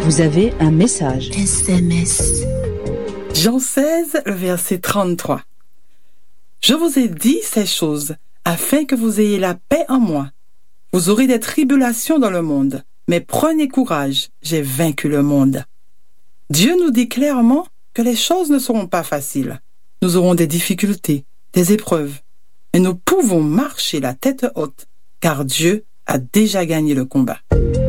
Vous avez un message. SMS. Jean 16, le verset 33. Je vous ai dit ces choses, afin que vous ayez la paix en moi. Vous aurez des tribulations dans le monde, mais prenez courage, j'ai vaincu le monde. Dieu nous dit clairement que les choses ne seront pas faciles. Nous aurons des difficultés, des épreuves, mais nous pouvons marcher la tête haute, car Dieu a déjà gagné le combat.